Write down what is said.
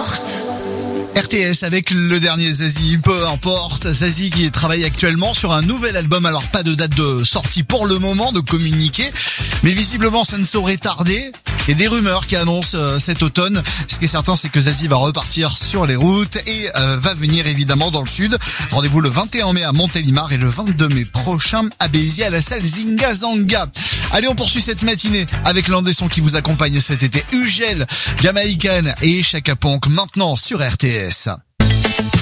importe. RTS avec le dernier Zazie, peu importe. Zazie qui travaille actuellement sur un nouvel album. Alors pas de date de sortie pour le moment, de communiqué, mais visiblement ça ne saurait tarder. Il y a des rumeurs qui annoncent cet automne. Ce qui est certain, c'est que Zazie va repartir sur les routes et va venir évidemment dans le sud. Rendez-vous le 21 mai à Montélimar et le 22 mai prochain à Béziers à la salle Zinga Zanga. Allez, on poursuit cette matinée avec l'un des sons qui vous accompagne cet été. Ugel, Jamaican et Chaka Ponk maintenant sur RTS.